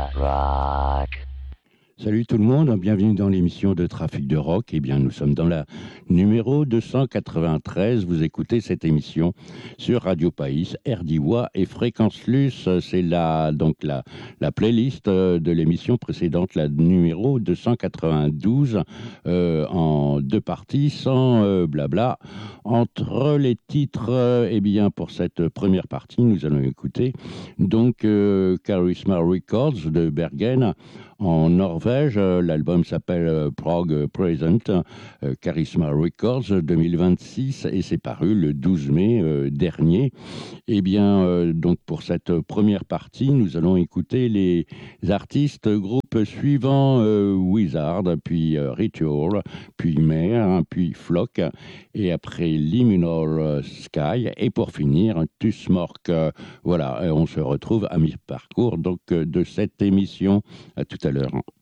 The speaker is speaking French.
Rock. Salut tout le monde, bienvenue dans l'émission de Trafic de Rock. Eh bien, nous sommes dans la numéro 293. Vous écoutez cette émission sur Radio País, RDIWA et Fréquence Luce. C'est la playlist de l'émission précédente, la numéro 292, en deux parties, sans blabla. Entre les titres, eh bien, pour cette première partie, nous allons écouter donc Charisma Records de Bergen, en Norvège. L'album s'appelle Prague Present, Charisma Records 2026, et c'est paru le 12 mai dernier. Eh bien, donc pour cette première partie, nous allons écouter les artistes groupes suivants: Wizard, puis Ritual, puis Mare, puis Flock, et après Liminal Sky, et pour finir Tusmork. Voilà, on se retrouve à mi-parcours donc de cette émission. À tout à l'heure.